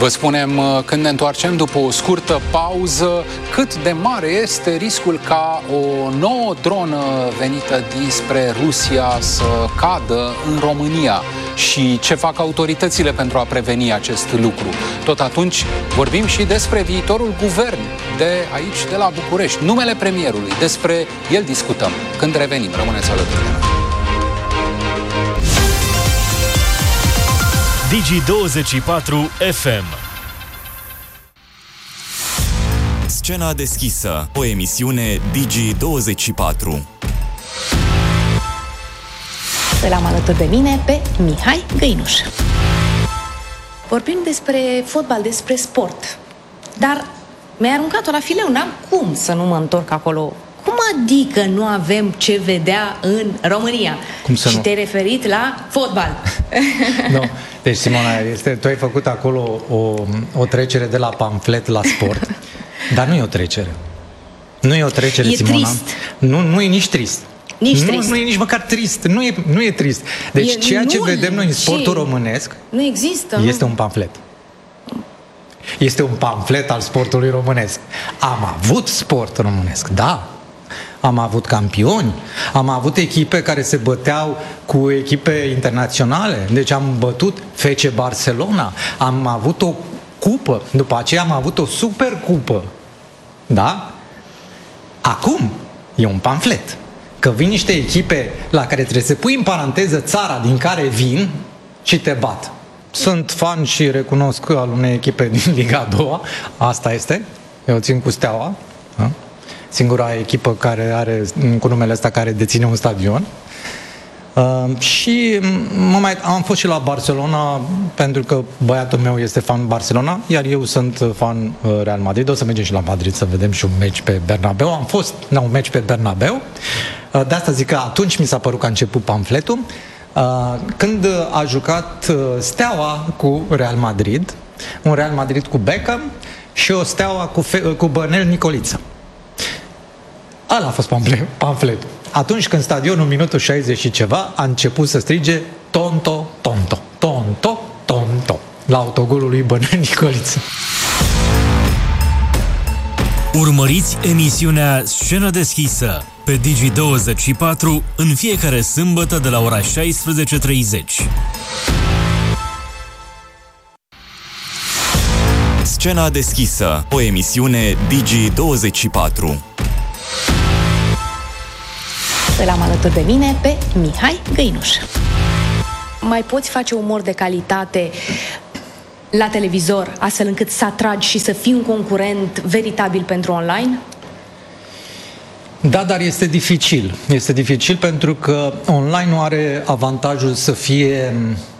Vă spunem când ne întoarcem după o scurtă pauză cât de mare este riscul ca o nouă dronă venită dinspre Rusia să cadă în România și ce fac autoritățile pentru a preveni acest lucru. Tot atunci vorbim și despre viitorul guvern de aici, de la București, numele premierului. Despre el discutăm când revenim. Rămâneți alături de noi. Digi24 FM. Scena deschisă, o emisiune Digi24. Îl am alături de mine pe Mihai Găinuș. Vorbim despre fotbal, despre sport. Dar mi-ai aruncat-o la fileu, n-am cum să nu mă întorc acolo. Cum adică nu avem ce vedea în România? Cum să și nu? te-ai referit la fotbal. Nu. Deci, Simona, tu ai făcut acolo o trecere de la pamflet la sport. Dar nu e o trecere. Nu e o trecere, E Simona. trist. Nu e nici trist. Trist. Nu e nici măcar trist. Nu e trist. Deci ceea ce vedem noi în sportul românesc nu există. este un pamflet. Este un pamflet al sportului românesc. Am avut sport românesc, da. Am avut campioni, am avut echipe care se băteau cu echipe internaționale. Deci am bătut FC Barcelona, am avut o cupă, după aceea am avut o supercupă. Da? Acum e un pamflet. Că vin niște echipe la care trebuie să pui în paranteză țara din care vin și te bat. Sunt fan și recunosc al unei echipe din Liga a doua, asta este, eu țin cu Steaua, da? Singura echipă care are, cu numele ăsta, care deține un stadion. Și am fost și la Barcelona, pentru că băiatul meu este fan Barcelona, iar eu sunt fan Real Madrid. O să mergem și la Madrid să vedem și un meci pe Bernabeu. Am fost la un meci pe Bernabeu. De asta zic că atunci mi s-a părut că a început pamfletul. Când a jucat Steaua cu Real Madrid, un Real Madrid cu Beckham și o Steaua cu Bănel Nicoliță. Ăla a fost pamfletul. Atunci când stadionul, minutul 60 și ceva, a început să strige Tonto, Tonto, Tonto, Tonto, la autogolul lui Bănel Nicoliță. Urmăriți emisiunea Scenă deschisă pe Digi24 în fiecare sâmbătă de la ora 16:30. Scena deschisă, o emisiune Digi24. Îl am alături de mine pe Mihai Găinuș. Mai poți face umor de calitate la televizor, astfel încât să atragi și să fii un concurent veritabil pentru online? Da, dar este dificil. Este dificil pentru că online nu are avantajul să fie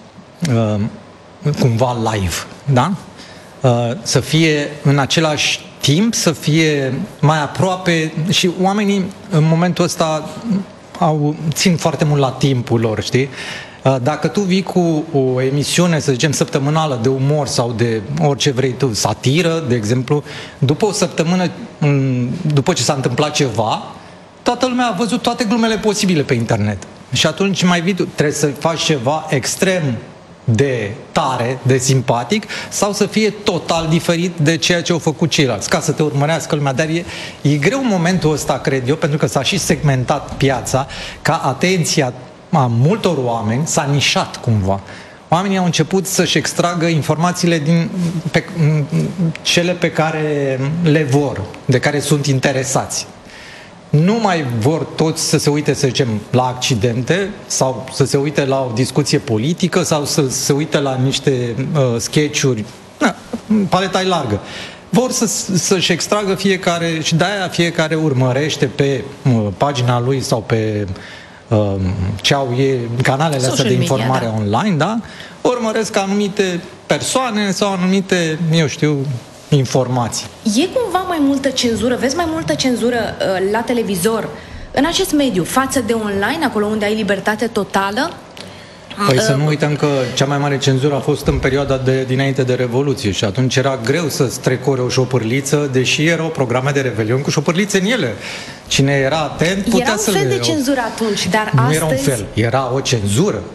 cumva live, da? Să fie în același timp, să fie mai aproape și oamenii în momentul ăsta țin foarte mult la timpul lor, știi? Dacă tu vii cu o emisiune, să zicem, săptămânală de umor sau de orice vrei tu, satiră, de exemplu, după o săptămână, după ce s-a întâmplat ceva, toată lumea a văzut toate glumele posibile pe internet. Și atunci mai vii tu, trebuie să faci ceva extrem de tare, de simpatic, sau să fie total diferit de ceea ce au făcut ceilalți, ca să te urmărească lumea. Dar e greu în momentul ăsta, cred eu, pentru că s-a și segmentat piața, ca atenția a multor oameni s-a nișat cumva. Oamenii au început să-și extragă informațiile din cele pe care le vor, de care sunt interesați. Nu mai vor toți să se uite, să zicem, la accidente sau să se uite la o discuție politică sau să se uite la niște sketch-uri. Paleta e largă. Vor să-și extragă fiecare și de-aia fiecare urmărește pe pagina lui sau pe ce au ei, canalele astea de informare online, da? Urmăresc anumite persoane sau anumite, eu știu, informații. E cumva mai multă cenzură, vezi mai multă cenzură la televizor în acest mediu față de online, acolo unde ai libertate totală? Păi să nu uităm că cea mai mare cenzură a fost în perioada dinainte de Revoluție și atunci era greu să strecori o șopârliță, deși erau programe de revelion cu șopârlițe în ele. Cine era atent putea să le... Era un fel de cenzură atunci, dar nu astăzi... era un fel, era o cenzură.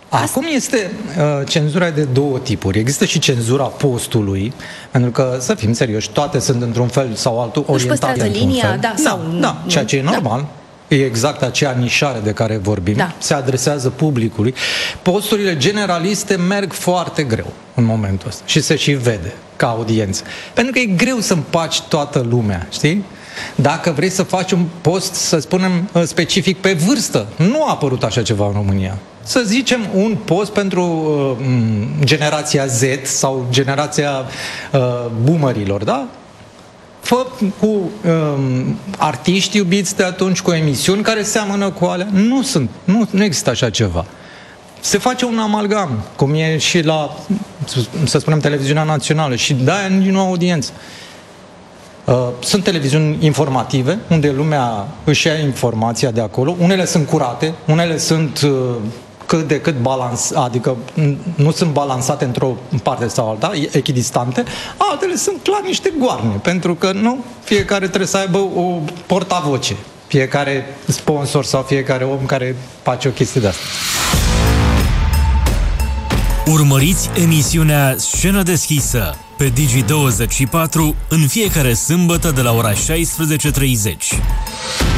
Acum este cenzura de două tipuri. Există și cenzura postului, pentru că, să fim serioși, toate sunt într-un fel sau altul orientate într-un fel. Da, ceea ce e normal. E exact acea nișare de care vorbim. Se adresează publicului. Posturile generaliste merg foarte greu în momentul ăsta și se și vede ca audiență. Pentru că e greu să împaci toată lumea, știi? Dacă vrei să faci un post, să spunem, specific pe vârstă, nu a apărut așa ceva în România. Să zicem un post pentru generația Z sau generația boomerilor, da? Fă cu artiști iubiți de atunci, cu emisiuni care seamănă cu alea. Nu există așa ceva. Se face un amalgam, cum e și la, să spunem, televiziunea națională, și de-aia nu au audiență. Sunt televiziuni informative, unde lumea își ia informația de acolo. Unele sunt curate, unele sunt cât de cât adică nu sunt balansate într-o parte sau alta, echidistante. Altele sunt clar niște goarne, pentru că nu fiecare trebuie să aibă o portavoce. Fiecare sponsor sau fiecare om care face o chestie de asta. Urmăriți emisiunea Scenă deschisă pe Digi24 în fiecare sâmbătă de la ora 16:30.